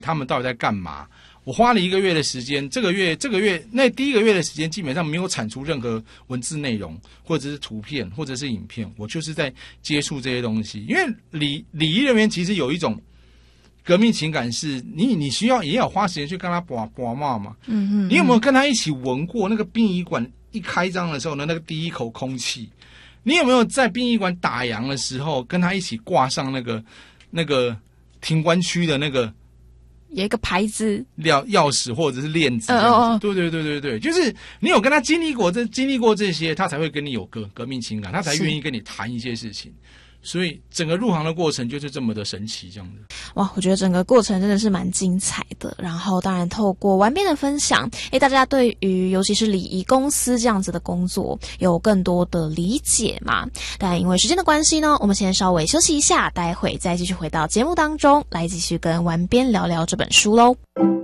他们到底在干嘛。我花了1个月的时间，这个月那第1个月的时间基本上没有产出任何文字内容，或者是图片，或者是影片，我就是在接触这些东西。因为礼仪人员其实有一种革命情感，是你需要也要花时间去跟他拔骂嘛。你有没有跟他一起闻过那个殡仪馆一开张的时候呢，那个第一口空气？你有没有在殡仪馆打烊的时候跟他一起挂上那个停棺区的那个？ 有一个牌子， 钥匙或者是链子，对，就是你有跟他经历过这些，他才会跟你有革命情感，他才愿意跟你谈一些事情。所以整个入行的过程就是这么的神奇，这样的。 哇，我觉得整个过程真的是蛮精彩的。然后当然透过玩编的分享，大家对于尤其是礼仪公司这样子的工作有更多的理解嘛。但因为时间的关系呢，我们先稍微休息一下，待会再继续回到节目当中来继续跟玩编聊聊这本书咯。